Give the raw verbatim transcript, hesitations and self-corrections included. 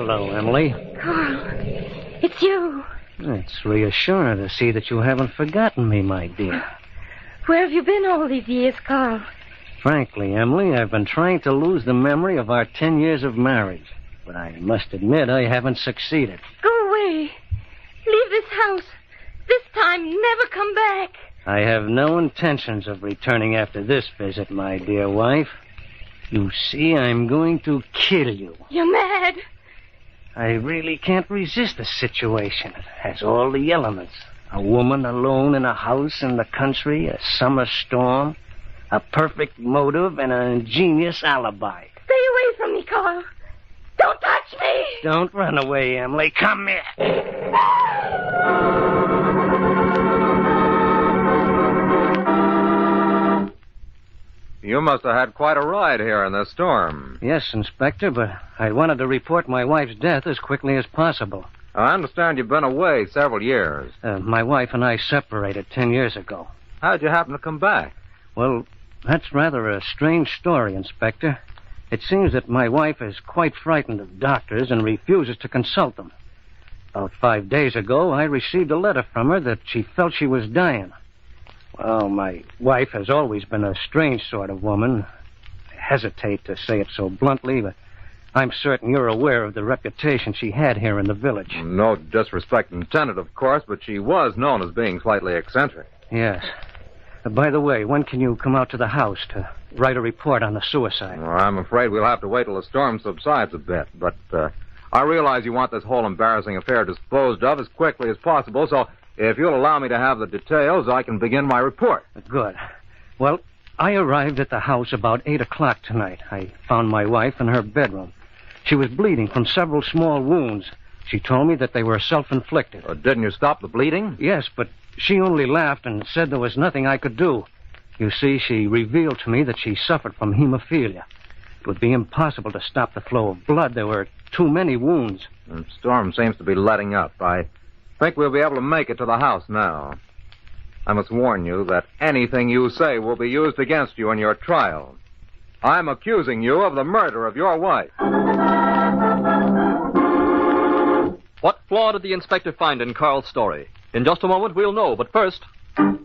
Hello, Emily. Carl, it's you. It's reassuring to see that you haven't forgotten me, my dear. Where have you been all these years, Carl? Frankly, Emily, I've been trying to lose the memory of our ten years of marriage. But I must admit I haven't succeeded. Go away. Leave this house. This time, never come back. I have no intentions of returning after this visit, my dear wife. You see, I'm going to kill you. You're mad. I really can't resist the situation. It has all the elements. A woman alone in a house in the country, a summer storm, a perfect motive, and an ingenious alibi. Stay away from me, Carl. Don't touch me. Don't run away, Emily. Come here. You must have had quite a ride here in the storm. Yes, Inspector, but I wanted to report my wife's death as quickly as possible. I understand you've been away several years. Uh, my wife and I separated ten years ago. How'd you happen to come back? Well, that's rather a strange story, Inspector. It seems that my wife is quite frightened of doctors and refuses to consult them. About five days ago, I received a letter from her that she felt she was dying. Well, my wife has always been a strange sort of woman. I hesitate to say it so bluntly, but I'm certain you're aware of the reputation she had here in the village. No disrespect intended, of course, but she was known as being slightly eccentric. Yes. Uh, by the way, when can you come out to the house to write a report on the suicide? Well, I'm afraid we'll have to wait till the storm subsides a bit, but uh, I realize you want this whole embarrassing affair disposed of as quickly as possible, so if you'll allow me to have the details, I can begin my report. Good. Well, I arrived at the house about eight o'clock tonight. I found my wife in her bedroom. She was bleeding from several small wounds. She told me that they were self-inflicted. Uh, didn't you stop the bleeding? Yes, but she only laughed and said there was nothing I could do. You see, she revealed to me that she suffered from hemophilia. It would be impossible to stop the flow of blood. There were too many wounds. The storm seems to be letting up. I think we'll be able to make it to the house now. I must warn you that anything you say will be used against you in your trial. I'm accusing you of the murder of your wife. What flaw did the inspector find in Carl's story? In just a moment, we'll know. But first...